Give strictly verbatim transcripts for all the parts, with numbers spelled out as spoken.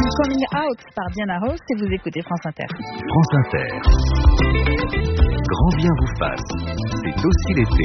Coming Out par Diana Ross et vous écoutez France Inter. France Inter. Grand bien vous fasse. C'est aussi l'été.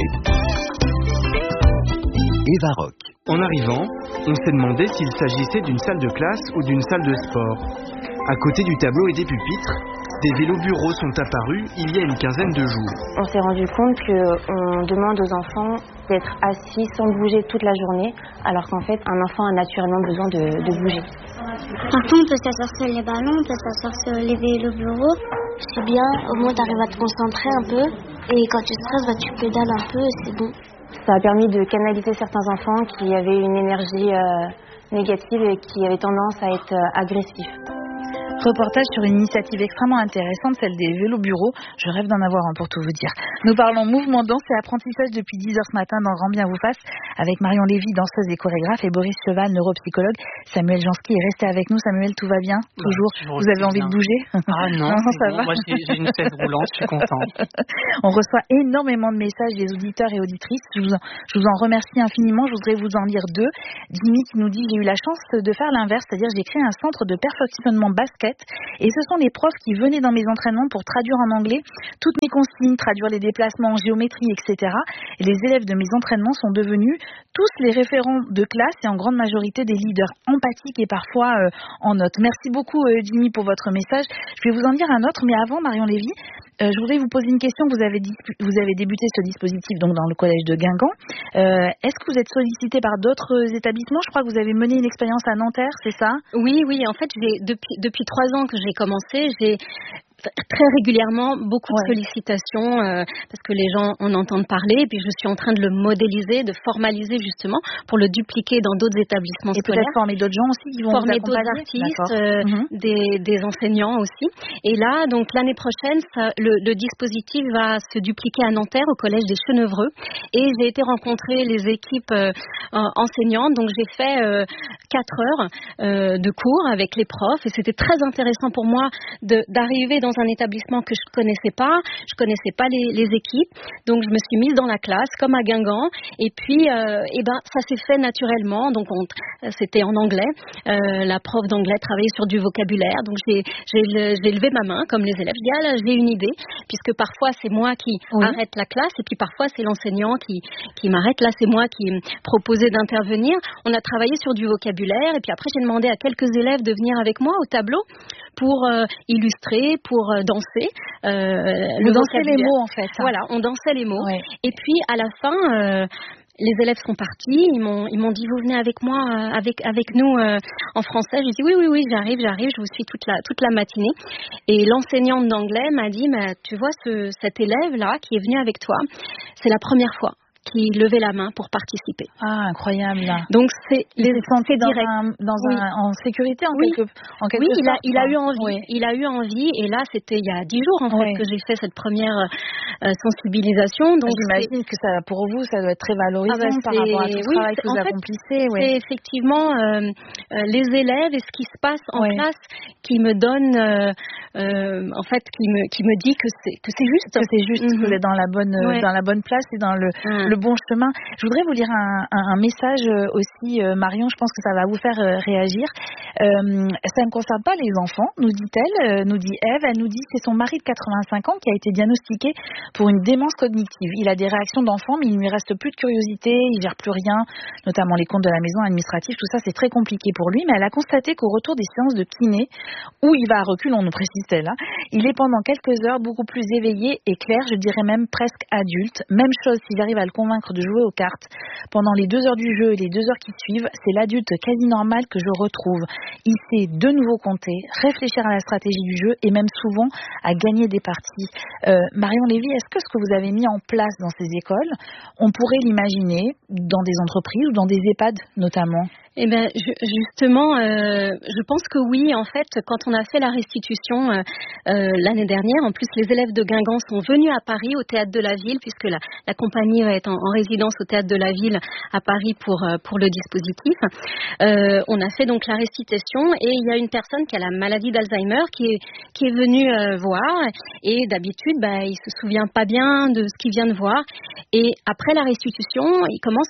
Eva Rock. En arrivant, on s'est demandé s'il s'agissait d'une salle de classe ou d'une salle de sport. À côté du tableau et des pupitres, des vélos bureaux sont apparus il y a une quinzaine de jours. On s'est rendu compte qu'on demande aux enfants d'être assis sans bouger toute la journée, alors qu'en fait, un enfant a naturellement besoin de, de bouger. Parfois, on peut s'asseoir sur les ballons, on peut s'asseoir sur les vélos bureaux. C'est bien, au moins tu arrives à te concentrer un peu. Et quand tu stresses, bah, tu pédales un peu et c'est bon. Ça a permis de canaliser certains enfants qui avaient une énergie euh, négative et qui avaient tendance à être euh, agressifs. Reportage sur une initiative extrêmement intéressante, celle des vélos bureaux. Je rêve d'en avoir un pour tout vous dire. Nous parlons mouvement, danse et apprentissage depuis dix heures ce matin dans Grand Bien vous fasse avec Marion Lévy, danseuse et chorégraphe, et Boris Cheval, neuropsychologue. Samuel Jansky est resté avec nous. Samuel, tout va bien? Bah, toujours. Vous avez envie bien. de bouger? Ah non, non ça bon. va. Moi j'ai, j'ai une chaise roulante, je suis contente. On reçoit énormément de messages des auditeurs et auditrices. Je vous, en, je vous en remercie infiniment. Je voudrais vous en lire deux. Jimmy qui nous dit: j'ai eu la chance de faire l'inverse, c'est-à-dire j'ai créé un centre de perfectionnement basket et ce sont les profs qui venaient dans mes entraînements pour traduire en anglais toutes mes consignes, traduire les déplacements en géométrie, et cetera. Et les élèves de mes entraînements sont devenus tous les référents de classe et en grande majorité des leaders empathiques et parfois euh, en notes. Merci beaucoup euh, Jimmy pour votre message. Je vais vous en dire un autre, mais avant, Marion Lévy, euh, je voudrais vous poser une question. Vous avez, dispu- vous avez débuté ce dispositif donc dans le collège de Guingamp. Euh, est-ce que vous êtes sollicité par d'autres établissements? Je crois que vous avez mené une expérience à Nanterre, c'est ça? Oui, oui. En fait, j'ai, depuis, depuis trois ans que j'ai commencé, j'ai très régulièrement beaucoup ouais. de sollicitations euh, parce que les gens en entendent parler et puis je suis en train de le modéliser, de formaliser justement pour le dupliquer dans d'autres établissements et scolaires. Et peut-être former d'autres gens aussi qui vont former vous d'autres artistes, euh, mm-hmm. des, des enseignants aussi. Et là, donc l'année prochaine, ça, le, le dispositif va se dupliquer à Nanterre au collège des Chenevreux et j'ai été rencontrer les équipes euh, enseignantes. Donc j'ai fait euh, quatre heures euh, de cours avec les profs et c'était très intéressant pour moi de, d'arriver dans un établissement que je connaissais pas, je connaissais pas les, les équipes, donc je me suis mise dans la classe comme à Guingamp et puis euh, et ben ça s'est fait naturellement, donc on, c'était en anglais, euh, la prof d'anglais travaillait sur du vocabulaire, donc j'ai, j'ai, le, j'ai levé ma main comme les élèves, je dis ah là j'ai une idée, puisque parfois c'est moi qui oui. arrête la classe et puis parfois c'est l'enseignant qui, qui m'arrête, là c'est moi qui proposais d'intervenir, on a travaillé sur du vocabulaire et puis après j'ai demandé à quelques élèves de venir avec moi au tableau pour euh, illustrer, pour euh, danser. Euh, Vous dansez les mots en fait. Hein. Voilà, on dansait les mots. Ouais. Et puis à la fin, euh, les élèves sont partis. Ils m'ont, ils m'ont dit vous venez avec moi, euh, avec avec nous euh, en français. J'ai dit oui oui oui j'arrive j'arrive. Je vous suis toute la toute la matinée. Et l'enseignante d'anglais m'a dit mais tu vois ce, cet élève là qui est venu avec toi, c'est la première fois qui levait la main pour participer. Ah, incroyable. Donc c'est les senté dans un, dans oui. un, en sécurité en oui. quelque en quelque oui, sorte. il a il a eu envie. Oui. Il a eu envie et là c'était il y a dix jours en fait oui. que j'ai fait cette première euh, sensibilisation. Donc j'imagine c'est... que ça pour vous ça doit être très valorisant ah bah par rapport à tout le oui, travail que vous fait, accomplissez. Oui. C'est effectivement euh, euh, les élèves et ce qui se passe en oui. classe qui me donne euh, euh, en fait qui me qui me dit que c'est que c'est juste. Que c'est juste, mm-hmm. que vous êtes dans la bonne ouais. dans la bonne place et dans le mm. le bon chemin. Je voudrais vous lire un, un, un message aussi, euh, Marion, je pense que ça va vous faire euh, réagir. Euh, ça ne concerne pas les enfants, nous dit-elle, euh, nous dit Ève. Elle nous dit que c'est son mari de quatre-vingt-cinq ans qui a été diagnostiqué pour une démence cognitive. Il a des réactions d'enfant, mais il ne lui reste plus de curiosité, il gère plus rien, notamment les comptes de la maison administrative, tout ça c'est très compliqué pour lui. Mais elle a constaté qu'au retour des séances de kiné, où il va à recul, on nous précise-t-elle, hein, il est pendant quelques heures beaucoup plus éveillé et clair, je dirais même presque adulte. Même chose s'il arrive à le convaincre de jouer aux cartes. Pendant les deux heures du jeu et les deux heures qui suivent, c'est l'adulte quasi normal que je retrouve. Il sait de nouveau compter, réfléchir à la stratégie du jeu et même souvent à gagner des parties. Euh, Marion Lévy, est-ce que ce que vous avez mis en place dans ces écoles, on pourrait l'imaginer dans des entreprises ou dans des EHPAD notamment ? Eh bien, justement, euh, je pense que oui. En fait, quand on a fait la restitution euh, euh, l'année dernière, en plus, les élèves de Guingamp sont venus à Paris, au Théâtre de la Ville, puisque la, la compagnie va être en, en résidence au Théâtre de la Ville à Paris pour, pour le dispositif. Euh, on a fait donc la restitution et il y a une personne qui a la maladie d'Alzheimer qui est, qui est venue euh, voir et d'habitude, bah, il se souvient pas bien de ce qu'il vient de voir. Et après la restitution, il commence à me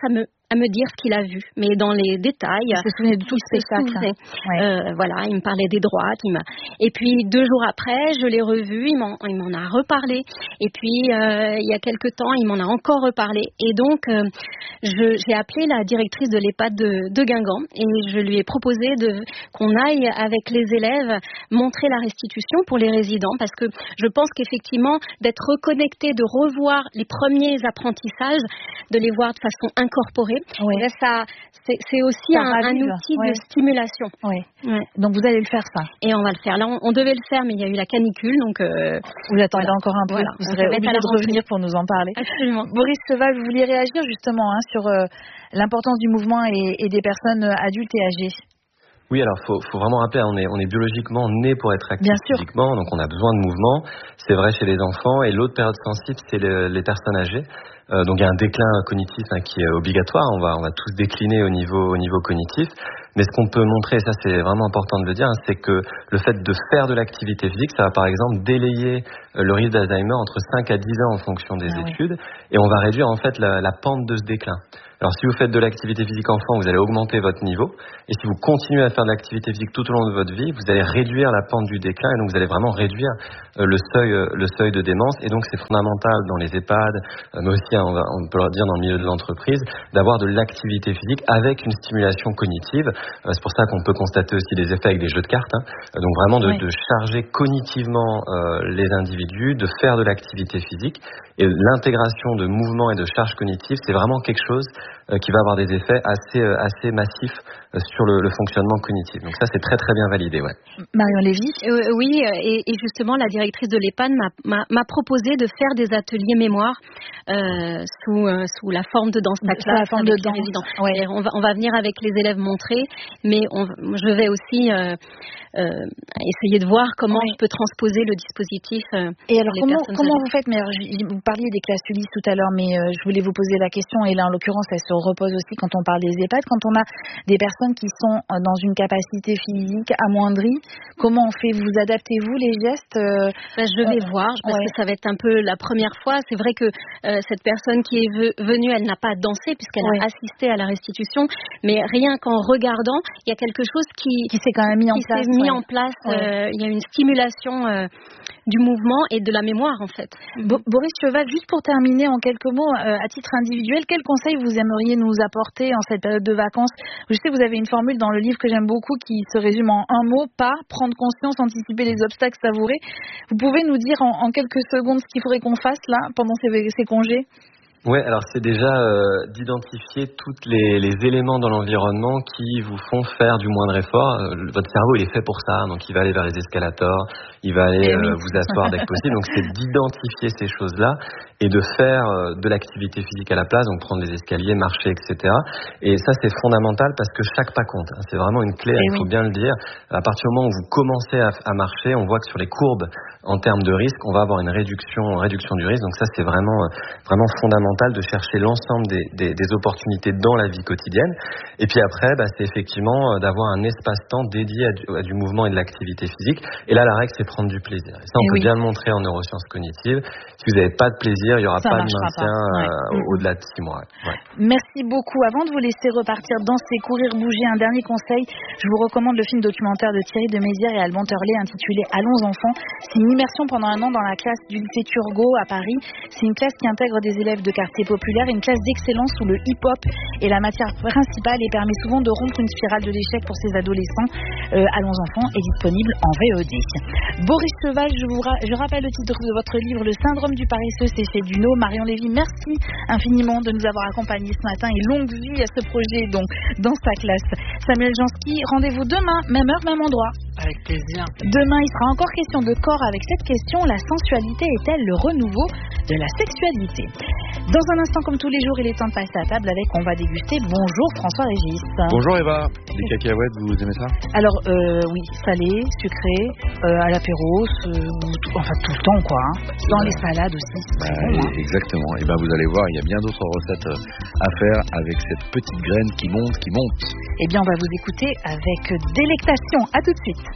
à me dire ce qu'il a vu, mais dans les détails. Il se souvenait de tout le spectacle. Ouais. Euh, voilà, il me parlait des droites. Il m'a... Et puis deux jours après, je l'ai revu, il m'en, il m'en a reparlé. Et puis euh, il y a quelque temps, il m'en a encore reparlé. Et donc, euh, je, j'ai appelé la directrice de l'EHPAD de, de Guingamp et je lui ai proposé de, qu'on aille avec les élèves montrer la restitution pour les résidents, parce que je pense qu'effectivement, d'être reconnecté, de revoir les premiers apprentissages, de les voir de façon incorporée, oui. Là, ça, c'est, c'est aussi un, un outil ouais. de stimulation. Oui. Ouais. Donc vous allez le faire, ça. Et on va le faire. Là, on, on devait le faire, mais il y a eu la canicule, donc euh, vous attendez voilà. encore un peu. Voilà. Vous serez obligé de revenir pour nous en parler. Absolument. Boris Cheval, vous vouliez réagir justement hein, sur euh, l'importance du mouvement et, et des personnes adultes et âgées. Oui, alors faut, faut vraiment rappeler, on est, on est biologiquement né pour être actif physiquement, donc on a besoin de mouvement. C'est vrai chez les enfants. Et l'autre période sensible, c'est le, les personnes âgées. Euh, donc il y a un déclin cognitif hein, qui est obligatoire. On va, on va tous décliner au niveau, au niveau cognitif. Mais ce qu'on peut montrer, et ça c'est vraiment important de le dire, hein, c'est que le fait de faire de l'activité physique, ça va par exemple délayer le risque d'Alzheimer entre cinq à dix ans en fonction des ah, études, oui. Et on va réduire en fait la, la pente de ce déclin. Alors si vous faites de l'activité physique enfant, vous allez augmenter votre niveau, et si vous continuez à faire de l'activité physique tout au long de votre vie, vous allez réduire la pente du déclin, et donc vous allez vraiment réduire le seuil, le seuil de démence, et donc c'est fondamental dans les EHPAD, mais aussi on, va, on peut le dire dans le milieu de l'entreprise, d'avoir de l'activité physique avec une stimulation cognitive. C'est pour ça qu'on peut constater aussi des effets avec des jeux de cartes, hein. Donc vraiment de, oui. de charger cognitivement euh, les individus, de faire de l'activité physique, et l'intégration de mouvements et de charges cognitives, c'est vraiment quelque chose euh, qui va avoir des effets assez, euh, assez massifs euh, sur le, le fonctionnement cognitif. Donc ça, c'est très très bien validé. Ouais. Marion Lévy euh, Oui, et, et justement, la directrice de l'EHPAD m'a, m'a, m'a proposé de faire des ateliers mémoire euh, sous, euh, sous la forme de danse la classe. La forme de danse. Ouais. On, va, on va venir avec les élèves montrer, mais on, je vais aussi euh, euh, essayer de voir comment oui. je peux transposer le dispositif. Euh, et alors, comment, comment vous faites mais alors, vous parliez des classes Ulysse tout à l'heure, mais euh, je voulais vous poser la question, et là en l'occurrence elle se repose aussi quand on parle des EHPAD, quand on a des personnes qui sont dans une capacité physique amoindrie, comment on fait? Vous adaptez-vous les gestes? euh, ben, Je vais euh, voir, parce ouais. que ça va être un peu la première fois. C'est vrai que euh, cette personne qui est venue, elle n'a pas dansé puisqu'elle ouais. a assisté à la restitution, mais rien qu'en regardant, il y a quelque chose qui, qui s'est quand même mis en qui place. S'est mis ouais. en place. Ouais. Euh, il y a une stimulation euh, du mouvement et de la mémoire en fait. Bo- Boris Cheval, juste pour terminer en quelques mots, euh, à titre individuel, quel conseil vous aimeriez nous apporter en cette période de vacances? Je sais que vous avez une formule dans le livre que j'aime beaucoup qui se résume en un mot, pas, prendre conscience, anticiper les obstacles, savourer. Vous pouvez nous dire en, en quelques secondes ce qu'il faudrait qu'on fasse là pendant ces, ces congés? Ouais, alors c'est déjà euh, d'identifier tous les, les éléments dans l'environnement qui vous font faire du moindre effort. Euh, votre cerveau, il est fait pour ça, donc il va aller vers les escalators, il va aller euh, oui. vous asseoir dès que possible. Donc c'est d'identifier ces choses-là et de faire euh, de l'activité physique à la place, donc prendre les escaliers, marcher, et cetera. Et ça, c'est fondamental parce que chaque pas compte. Hein. C'est vraiment une clé, il faut oui. bien le dire. À partir du moment où vous commencez à, à marcher, on voit que sur les courbes, en termes de risque, on va avoir une réduction, réduction du risque. Donc ça, c'est vraiment, vraiment fondamental de chercher l'ensemble des, des, des opportunités dans la vie quotidienne. Et puis après, bah, c'est effectivement d'avoir un espace-temps dédié à du, à du mouvement et de l'activité physique. Et là, la règle, c'est prendre du plaisir. Et ça, on et peut oui. bien le montrer en neurosciences cognitives. Si vous n'avez pas de plaisir, il n'y aura ça pas de maintien pas. Ouais. Euh, au-delà de six mois. Ouais. Merci beaucoup. Avant de vous laisser repartir danser, courir, bouger, un dernier conseil. Je vous recommande le film documentaire de Thierry de Mézières et Alban Turlet intitulé Allons enfants. C'est une immersion pendant un an dans la classe du lycée Turgot à Paris. C'est une classe qui intègre des élèves de quartier populaire, une classe d'excellence où le hip-hop est la matière principale et permet souvent de rompre une spirale de l'échec pour ces adolescents. Euh, Allons enfants est disponible en V O D. Boris Cheval, je vous ra- je rappelle le titre de votre livre, Le syndrome du paresseux, c'est chez Duno. Marion Lévy, merci infiniment de nous avoir accompagnés ce matin et longue vie à ce projet donc dans sa classe. Samuel Jansky, rendez-vous demain, même heure, même endroit. Avec plaisir. Demain, il sera encore question de corps avec cette question: la sensualité est-elle le renouveau de la sexualité? Dans un instant, comme tous les jours, il est temps de passer à table avec On va déguster. Bonjour François Régis. Bonjour Eva. Les cacahuètes, vous aimez ça? Alors euh, oui, salé, sucré, euh, à l'apéro, euh, tout, enfin tout le temps quoi. Hein. Dans les salades aussi. Bah, bon, hein. Exactement. Et ben vous allez voir, il y a bien d'autres recettes à faire avec cette petite graine qui monte, qui monte. Eh bien, on va vous écouter avec délectation. À tout de suite.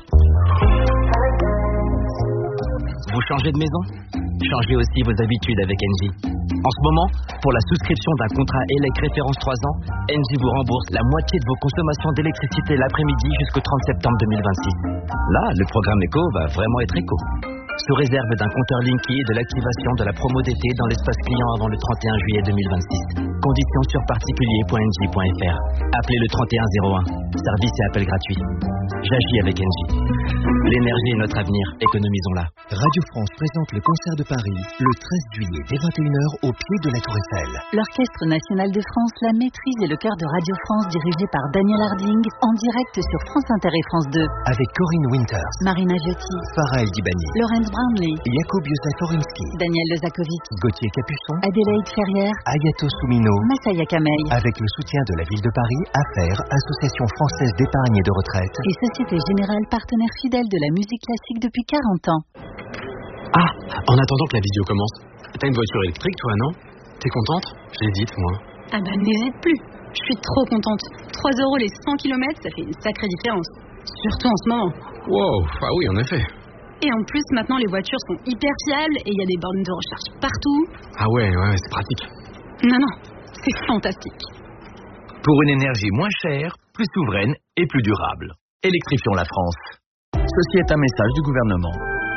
Vous changez de maison? Changez aussi vos habitudes avec Engie. En ce moment, pour la souscription d'un contrat E L E C référence trois ans, Engie vous rembourse la moitié de vos consommations d'électricité l'après-midi jusqu'au trente septembre deux mille vingt-six. Là, le programme éco va vraiment être éco. Sous réserve d'un compteur Linky et de l'activation de la promo d'été dans l'espace client avant le trente et un juillet deux mille vingt-six. Conditions sur particulier point engie point f r. Appelez le trente et un zéro un. Service et appel gratuit. J'agis avec Engie. L'énergie est notre avenir. Économisons-la. Radio France présente le concert de Paris le treize juillet dès vingt et une heures au pied de la Tour Eiffel. L'Orchestre National de France, la maîtrise et le chœur de Radio France dirigé par Daniel Harding en direct sur France Inter et France deux. Avec Corinne Winters, Marina Giotti, Farah El Dibani, Laurence Brownlee, Jakub Józef Orimski, Daniel Lezakovic, Gauthier Capuçon, Adélaïde Ferrière, Ayato Soumino, Massaya Kamei. Avec le soutien de la Ville de Paris, A F E R, Association Française d'Épargne et de Retraite, et Société Générale, partenaire fidèle de la musique classique depuis quarante ans. Ah, en attendant que la vidéo commence, t'as une voiture électrique toi, non? T'es contente? J'hésite, moi. Ah bah n'hésite plus, je suis trop contente. trois euros les cent kilomètres, ça fait une sacrée différence. Surtout en ce moment. Wow, ah oui, en effet. Et en plus, maintenant, les voitures sont hyper fiables et il y a des bornes de recharge partout. Ah ouais, ouais, c'est pratique. Non, non, c'est fantastique. Pour une énergie moins chère, plus souveraine et plus durable. Électrifions la France. Ceci est un message du gouvernement.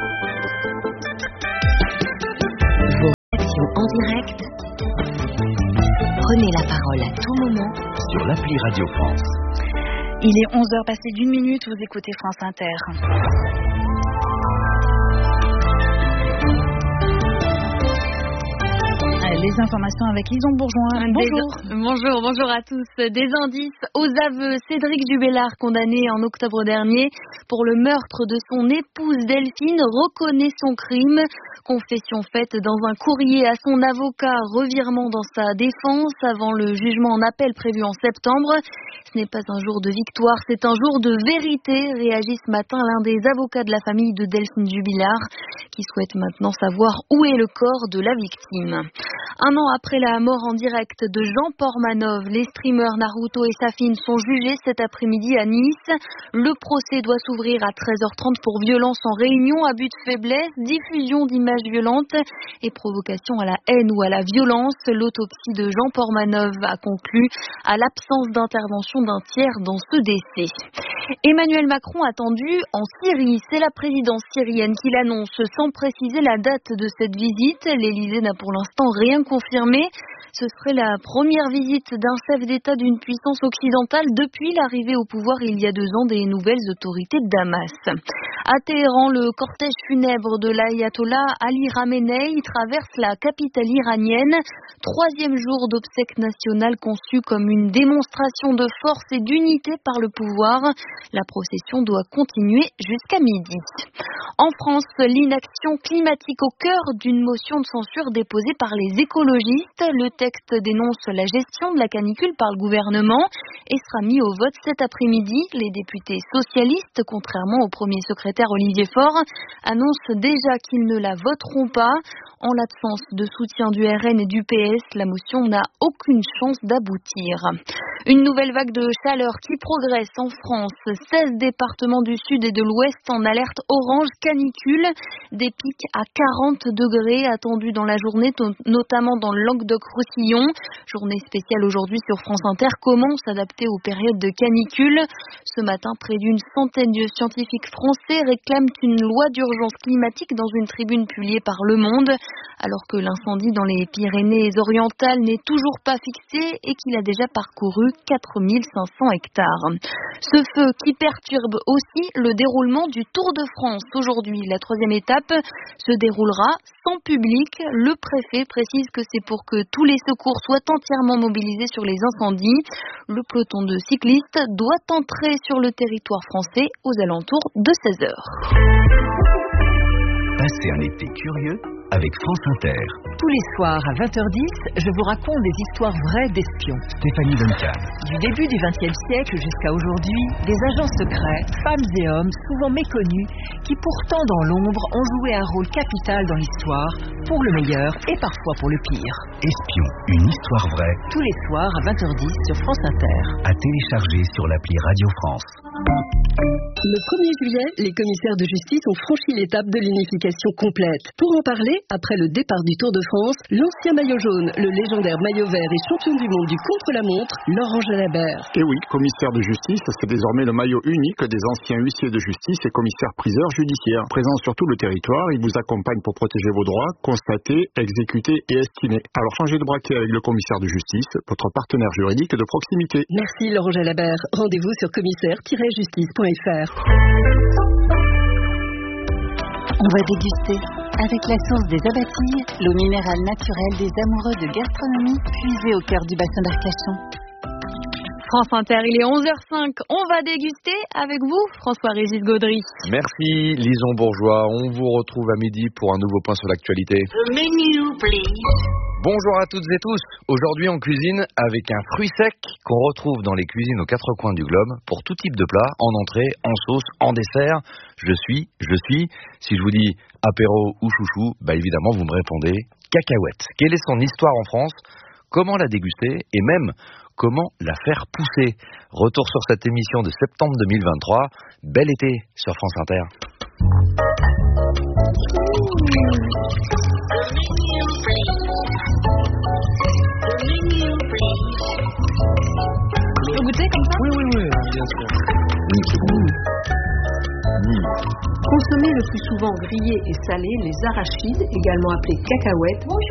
Vos réactions en direct. Prenez la parole à tout moment sur l'appli Radio France. Il est onze heures passées d'une minute, vous écoutez France Inter. Les informations avec Lison Bourgeois. Bonjour. Des... Bonjour, bonjour à tous. Des indices aux aveux. Cédric Jubellard, condamné en octobre dernier pour le meurtre de son épouse Delphine, reconnaît son crime. Confession faite dans un courrier à son avocat, revirement dans sa défense avant le jugement en appel prévu en septembre. Ce n'est pas un jour de victoire, c'est un jour de vérité, réagit ce matin l'un des avocats de la famille de Delphine Jubillard, qui souhaite maintenant savoir où est le corps de la victime. Un an après la mort en direct de Jean Portmanov, les streamers Naruto et Safin sont jugés cet après-midi à Nice. Le procès doit s'ouvrir à treize heures trente pour violence en réunion à but de faiblesse, diffusion d'images violentes et provocation à la haine ou à la violence. L'autopsie de Jean Portmanov a conclu à l'absence d'intervention d'un tiers dans ce décès. Emmanuel Macron attendu en Syrie. C'est la présidence syrienne qui l'annonce sans préciser la date de cette visite. L'Élysée n'a pour l'instant rien confirmé. Ce serait la première visite d'un chef d'État d'une puissance occidentale depuis l'arrivée au pouvoir il y a deux ans des nouvelles autorités de Damas. À Téhéran, le cortège funèbre de l'ayatollah Ali Khamenei traverse la capitale iranienne. Troisième jour d'obsèques nationales conçu comme une démonstration de force et d'unité par le pouvoir. La procession doit continuer jusqu'à midi. En France, l'inaction climatique au cœur d'une motion de censure déposée par les écologistes. Le texte dénonce la gestion de la canicule par le gouvernement et sera mis au vote cet après-midi. Les députés socialistes, contrairement au premier secrétaire Olivier Faure, annoncent déjà qu'ils ne la voteront pas. En l'absence de soutien du R N et du P S, la motion n'a aucune chance d'aboutir. Une nouvelle vague de chaleur qui progresse en France. seize départements du sud et de l'ouest en alerte orange canicule. Des pics à quarante degrés attendus dans la journée, notamment dans le Languedoc-Roussillon. Journée spéciale aujourd'hui sur France Inter. Comment s'adapter aux périodes de canicule? Ce matin, près d'une centaine de scientifiques français réclament une loi d'urgence climatique dans une tribune publiée par Le Monde, alors que l'incendie dans les Pyrénées-Orientales n'est toujours pas fixé et qu'il a déjà parcouru quatre mille cinq cents hectares. Ce feu qui perturbe aussi le déroulement du Tour de France. Aujourd'hui, la troisième étape se déroulera sans public. Le préfet précise que c'est pour que tous les secours soient entièrement mobilisés sur les incendies. Le peloton de cyclistes doit entrer sur le territoire français aux alentours de seize heures. Passez un été curieux avec France Inter. Tous les soirs à vingt heures dix, je vous raconte des histoires vraies d'espions. Stéphanie Duncan. Du début du vingtième siècle jusqu'à aujourd'hui, des agents secrets, femmes et hommes, souvent méconnus, qui pourtant dans l'ombre ont joué un rôle capital dans l'histoire, pour le meilleur et parfois pour le pire. Espions, une histoire vraie. Tous les soirs à vingt heures dix sur France Inter. À télécharger sur l'appli Radio France. Le premier juillet, les commissaires de justice ont franchi l'étape de l'unification complète. Pour en parler, après le départ du Tour de France, l'ancien maillot jaune, le légendaire maillot vert et champion du monde du contre-la-montre, Laurent Jalabert. Et oui, commissaire de justice, c'est désormais le maillot unique des anciens huissiers de justice et commissaires-priseurs judiciaires. Présents sur tout le territoire, ils vous accompagnent pour protéger vos droits, constater, exécuter et estimer. Alors changez de braquet avec le commissaire de justice, votre partenaire juridique de proximité. Merci Laurent Jalabert. Rendez-vous sur commissaire tiret justice point f r. On va déguster avec la source des Abatilles, l'eau minérale naturelle des amoureux de gastronomie puisée au cœur du bassin d'Arcachon. France Inter, il est onze heures cinq. On va déguster avec vous, François-Régis Gaudry. Merci, Lison Bourgeois. On vous retrouve à midi pour un nouveau point sur l'actualité. The menu, please. Bonjour à toutes et tous. Aujourd'hui, on cuisine avec un fruit sec qu'on retrouve dans les cuisines aux quatre coins du globe pour tout type de plat, en entrée, en sauce, en dessert. Je suis, je suis. Si je vous dis apéro ou chouchou, bah évidemment, vous me répondez cacahuète. Quelle est son histoire en France? Comment la déguster? Et même, comment la faire pousser? Retour sur cette émission de septembre deux mille vingt-trois. Bel été sur France Inter. Tu peux goûter comme ça? Oui, oui, oui, bien sûr. Mmh. Consommez le plus souvent grillés et salés les arachides, également appelés cacahuètes.